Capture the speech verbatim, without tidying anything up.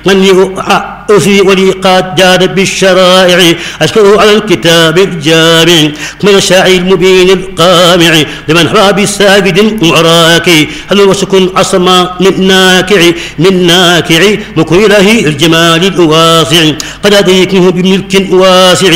من أوفي ولي قد جاد بالشرائع أشكره على الكتاب الجامع من الشاعر المبين القامع لمن حوى بالساجد وراكي هل وسكن عصما من ناكع من ناكع مكر إله الجمال الواسع قد أدركه بملك واسع